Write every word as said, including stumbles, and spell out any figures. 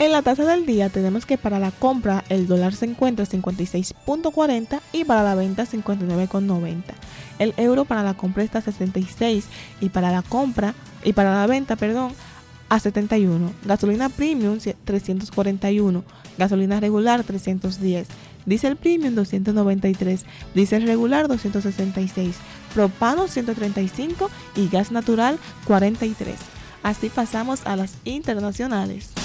En la tasa del día tenemos que para la compra el dólar se encuentra a cincuenta y seis punto cuarenta y para la venta cincuenta y nueve punto noventa. El euro para la compra está a sesenta y seis y para la compra y para la venta, perdón, a setenta y uno. Gasolina premium trescientos cuarenta y uno, gasolina regular trescientos diez, diésel premium doscientos noventa y tres, diésel regular doscientos sesenta y seis, propano ciento treinta y cinco y gas natural cuarenta y tres. Así pasamos a las internacionales.